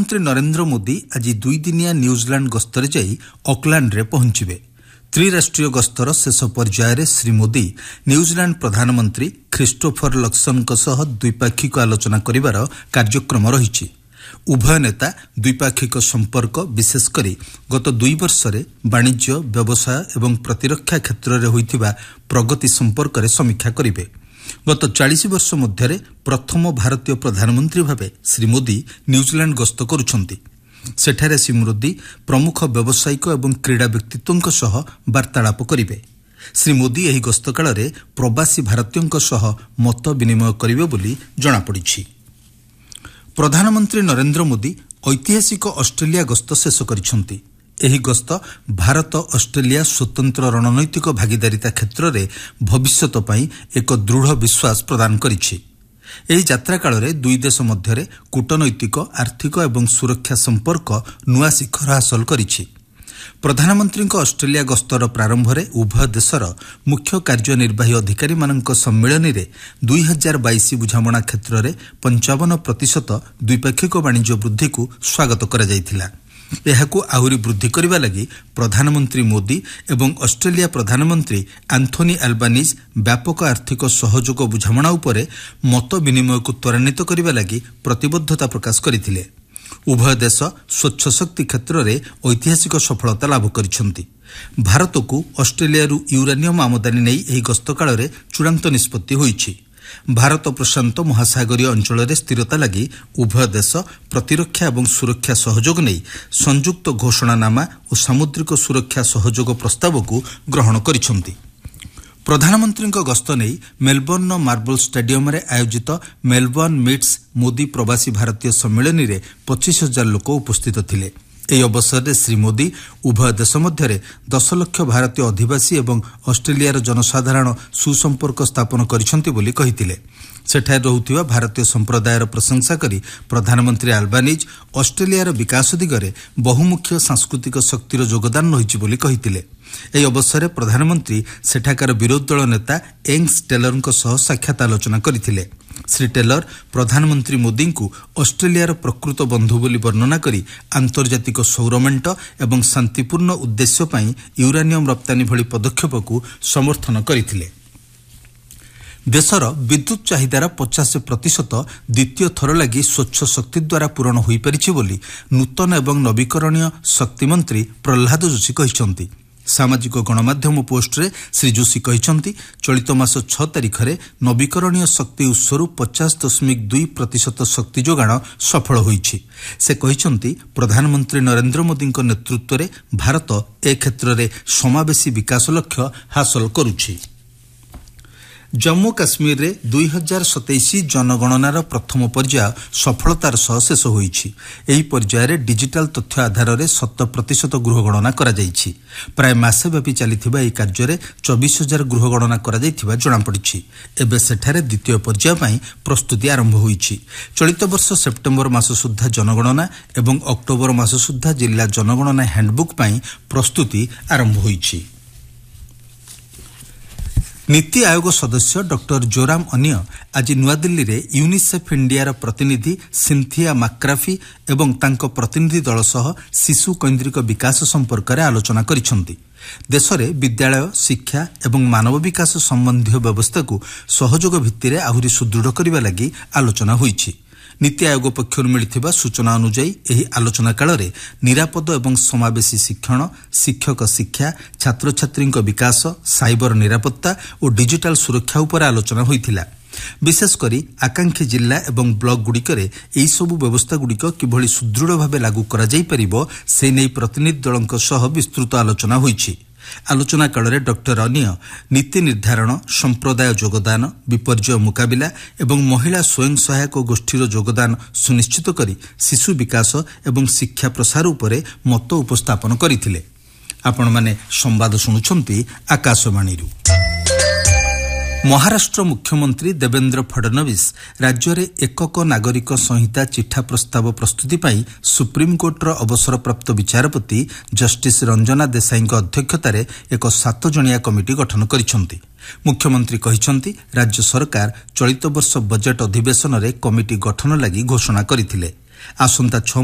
प्रधानमंत्री नरेंद्र मोदी आज 2 दिनिया न्यूजीलैंड गस्तरे जाई ऑकलैंड रे पहुंचिबे। त्रिराष्ट्रीय गस्तर शेष पर्यायर श्री मोदी न्यूजीलैंड प्रधानमंत्री क्रिस्टोफर लक्सन सह द्विपाक्षिक आलोचना करिवार कार्यक्रम रहिछि। उभय नेता द्विपाक्षिक संपर्क विशेषकर गत 2 वर्ष वाणिज्य व्यवसाय एवं प्रतिरक्षा क्षेत्र में होइथिबा प्रगति संपर्क में समीक्षा करिवे। गत 40 वर्ष मध्य प्रथम भारतीय प्रधानमंत्री भावे श्री मोदी न्यूजीलैंड गस्त करुछंती। सेठारे श्री मोदी प्रमुख व्यावसायिक एवं क्रीड़ा व्यक्तित्वों सह वार्तालाप करिवे। श्री मोदी एही गस्त काल रे प्रवासी भारतीयों सह मत विनिमय करिवे बोली जणा पड़िछि। प्रधानमंत्री नरेंद्र मोदी ऐतिहासिक ऑस्ट्रेलिया गस्त शेष करिछंती। एही गस्त भारत ऑस्ट्रेलिया स्वतंत्र रणनैतिक भागीदारिता क्षेत्र में भविष्यत पई एक दृढ़ विश्वास प्रदान करिछि। एही यात्रा काल रे दुई देश मध्य कूटनैतिक आर्थिक एवं सुरक्षा संपर्क नुआ शिखर हासिल करिछि। प्रधानमंत्री ऑस्ट्रेलिया गस्तर प्रारंभ में उभय देशर मुख्य कार्यनिर्वाही अधिकारी मानक सम्मेलन में 2022 बुझामणा क्षेत्र में 55% द्विपाक्षिक वाणिज्य वृद्धि को स्वागत करा जायथिला। एहाकू आहुरी वृद्धि करबा लगी प्रधानमंत्री मोदी एवं ऑस्ट्रेलिया प्रधानमंत्री एंथोनी अल्बानीज व्यापक आर्थिक सहयोग बुझामणा उपरे मत विनिमय को त्वरान्वित करबा लगी प्रतिबद्धता प्रकाश करथिले। उभय देश स्वच्छ शक्ति क्षेत्र में ऐतिहासिक सफलता लाभ करिसंती। भारत को ऑस्ट्रेलिया यूरानियम आमदानी नहीं एही गस्त काल में चूड़ांत निष्पत्ति होइछि। भारत प्रशांत महासागरीय अंचल में स्थिरता लगी उभय देश प्रतिरक्षा एवं सुरक्षा सहयोग नहीं संयुक्त घोषणानामा और सामुद्रिक सुरक्षा सहयोग प्रस्ताव को ग्रहण करिसंती। प्रधानमंत्री गस्त नहीं मेलबर्न मार्बल स्टेडियम रे आयोजित मेलबर्न मीट्स मोदी प्रवासी भारतीय सम्मेलन में 25,000 लोक उपस्थित थिले। एही अवसर में श्री मोदी उभय देश मध्य 10 लाख भारतीय अधिवासी एवं ऑस्ट्रेलियार जनसाधारण सुसंपर्क स्थापन करिसंती बोली कहिथिले। सेठारे रहुथिबा भारतीय संप्रदायर प्रशंसा करी प्रधानमंत्री अल्बानीज ऑस्ट्रेलियार विकास दिगरे बहुमुख्य सांस्कृतिक शक्तिर योगदान रहिछि बोली कहिथिले। एही अवसर में प्रधानमंत्री सेठाकार विरोधी दल नेता एंग्स टेलर सह साक्षात आलोचना करथिले। श्री टेलर प्रधानमंत्री मोदी को ऑस्ट्रेलियार प्रकृत बंधु बोली वर्णना करी आंतर्जातिक सौरमेंट एवं शांतिपूर्ण उद्देश्य पई यूरानियम रप्तानी भली पदक्षेप को समर्थन करथिले। देशर विद्युत चाहिदार 50% द्वितीय थर लगी स्वच्छ शक्ति द्वारा पूरण होई परिछि बोली नूतन एवं नवीकरणीय शक्ति मंत्री प्रहलाद जोशी कहिसंती। सामाजिक गणमाध्यम पोस्ट रे श्री जोशी कहिसंती चलित मास 6 तारिख रे नवीकरणीय शक्ति उत्सरू 50.2% शक्ति जोगाण सफल होईछि। से कहिसंती प्रधानमंत्री नरेंद्र मोदी नेतृत्व रे भारत ए क्षेत्र रे समावेशी विकास लक्ष्य हासिल करुछि। जम्मू काश्मीर रे 2027 जनगणनार प्रथम पर्याय सफलतार सह शेष होईछि। एही पर्याय डिजिटल तथ्य आधार में 100% गृहगणना करा जायछि। प्राय मासे व्यापी चलिथिबा एही कार्य रे 24,000 गृहगणना करा जायथिबा जणा पड़िछि। एबे सेठारे द्वितीय पर्याय पई प्रस्तुति आरंभ होईछि। चलित वर्ष सेप्टेम्बर मास सुद्धा जनगणना एवं अक्टोबर मास सुद्धा जिला जनगणना हैंडबुक पई प्रस्तुति आरंभ होईछि। नीति आयोग सदस्य डॉक्टर जोराम अनिय आज नुआदिल्ली रे यूनिसेफ इंडियार प्रतिनिधि सिंथिया माक्राफी एवं तांको प्रतिनिधि दल सह शिशु केन्द्रिक विकास संपर्क में आलोचना करिसंती। देश में विद्यालय शिक्षा एवं मानव विकास संबंधी व्यवस्था को सहयोग भित्ति रे आहुरी सुदृढ़ करबा लगी आलोचना होईछि। नीति आयोग पक्षर मिलिथिबा सूचना अनुसार एही आलोचना काल रे निरापद एवं समावेशी शिक्षण शिक्षक शिक्षा छात्र छात्री विकास साइबर निरापत्ता और डिजिटल सुरक्षा उपर आलोचना होइथिला। विशेषकर आकांक्षी जिला एवं ब्लॉक गुड़िकरे एही सबु व्यवस्था गुड़िक किभली सुदृढ़ भावे लागू करा जाई परिबो से नै प्रतिनिधि दलक सह विस्तृत आलोचना होइछि। आलोचना काल में डॉक्टर अनिय नीति निर्धारण संप्रदाय योगदान विपर्यय मुकाबिला एवं महिला स्वयं सहायक गोष्ठीर योगदान सुनिश्चित करी शिशु विकास एवं शिक्षा प्रसार उपरे मत उपस्थापन करथिले। आपण माने संवाद सुनुछंती आकाशवाणी। महाराष्ट्र मुख्यमंत्री देवेंद्र फडणवीस राज्य में एकक नागरिक संहिता चिठा प्रस्ताव प्रस्तुति पाई सुप्रीमकोर्टर अवसरप्राप्त विचारपति जस्टिस रंजना देसाई अध्यक्षतार एक 7 जणिया कमिटी गठन करिसंती। मुख्यमंत्री कहिसंती राज्य सरकार चलित वर्ष बजेट अधिवेशन में कमिटी गठन लगी घोषणा करथिले। आसंता 6